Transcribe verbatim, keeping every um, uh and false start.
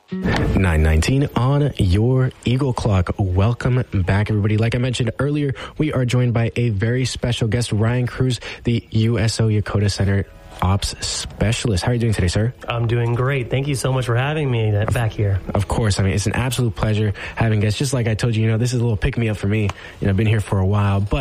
nine nineteen on your Eagle Clock. Welcome back, everybody. Like I mentioned earlier, we are joined by a very special guest, Ryan Cruz, the U S O Yokota Center Ops Specialist. How are you doing today, sir? I'm doing great. Thank you so much for having me back here. Of course. I mean, it's an absolute pleasure having guests. Just like I told you, you know, this is a little pick-me-up for me. You know, I've been here for a while, but